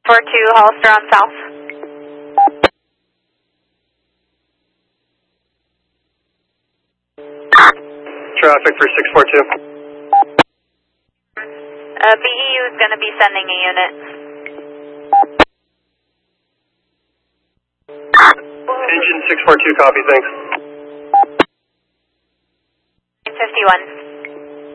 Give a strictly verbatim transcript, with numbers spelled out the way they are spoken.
four two, Hollister on south. Traffic for six four two. Uh, B E U is going to be sending a unit. Engine six four two, copy, thanks. fifty-one.